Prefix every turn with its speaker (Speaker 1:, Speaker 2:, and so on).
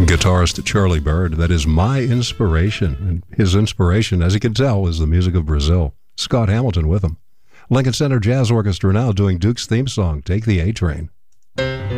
Speaker 1: Guitarist Charlie Byrd, that is my inspiration. And his inspiration, as you can tell, is the music of Brazil. Scott Hamilton with him. Lincoln Center Jazz Orchestra now doing Duke's theme song, Take the A-Train.